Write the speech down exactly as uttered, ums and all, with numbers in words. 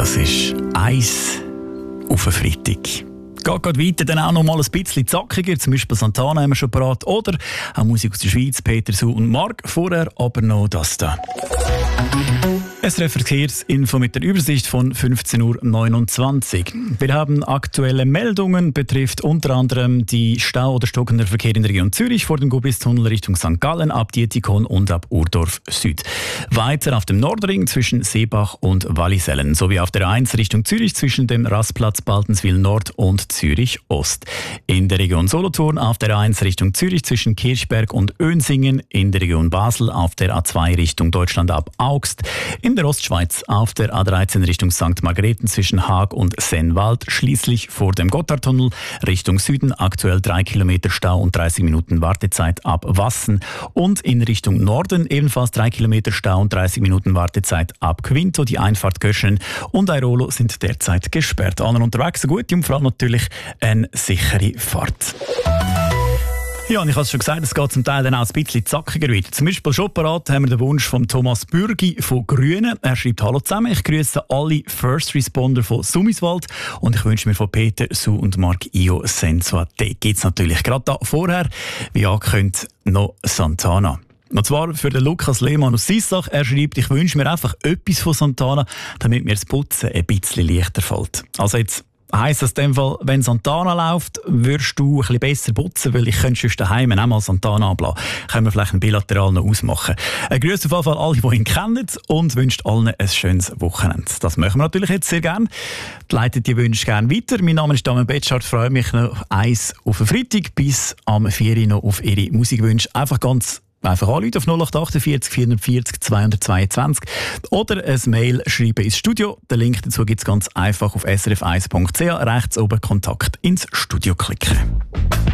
Das ist Eis auf einen Freitag. Geht gerade weiter, dann auch noch mal ein bisschen zackiger. Zum Beispiel Santana haben wir schon parat. Oder auch Musik aus der Schweiz, Peter, Su und Mark. Vorher aber noch das da. S R F Verkehrsinfo mit der Übersicht von fünfzehn Uhr neunundzwanzig. Wir haben aktuelle Meldungen, betrifft unter anderem die Stau- oder stockender Verkehr in der Region Zürich vor dem Gubistunnel Richtung Sankt Gallen, ab Dietikon und ab Urdorf Süd. Weiter auf dem Nordring zwischen Seebach und Wallisellen, sowie auf der eins Richtung Zürich zwischen dem Rastplatz Baltenswil Nord und Zürich Ost. In der Region Solothurn auf der eins Richtung Zürich zwischen Kirchberg und Önsingen, in der Region Basel auf der A zwei Richtung Deutschland ab Augst, in der Ostschweiz auf der A dreizehn Richtung Sankt Margrethen zwischen Haag und Sennwald, schließlich vor dem Gotthardtunnel Richtung Süden aktuell drei Kilometer Stau und dreißig Minuten Wartezeit ab Wassen, und in Richtung Norden ebenfalls drei Kilometer Stau und dreißig Minuten Wartezeit ab Quinto. Die Einfahrt Göschen und Airolo sind derzeit gesperrt. Allen unterwegs eine gute und vor allem natürlich eine sichere Fahrt. Ja, und ich habe es schon gesagt, es geht zum Teil dann auch ein bisschen zackiger weiter. Zum Beispiel schon parat haben wir den Wunsch von Thomas Bürgi von Grünen. Er schreibt: Hallo zusammen, ich grüße alle First Responder von Summiswald und ich wünsche mir von Peter, Su und Mark Io Sensuate. Gibt es natürlich gerade da vorher, wie angekündigt, noch Santana. Und zwar für den Lukas Lehmann aus Sissach. Er schreibt: Ich wünsche mir einfach etwas von Santana, damit mir das Putzen ein bisschen leichter fällt. Also jetzt heisst das in dem Fall, wenn Santana läuft, würdest du ein bisschen besser putzen, weil ich könnte sonst daheim auch mal Santana ablassen. Können wir vielleicht einen bilateral noch ausmachen. Ein Grüß auf jeden Fall alle, die ihn kennen, und wünscht allen ein schönes Wochenende. Das machen wir natürlich jetzt sehr gerne. Leitet die Wünsche gerne weiter. Mein Name ist Damian Betschart. Ich freue mich noch eins auf den Freitag bis am vier Uhr noch auf Ihre Musikwünsche. Einfach ganz Einfach anrufen auf null acht acht vier vier vier zwei zwei zwei oder ein Mail schreiben ins Studio. Den Link dazu gibt es ganz einfach auf s r f eins punkt c h. Rechts oben Kontakt ins Studio klicken.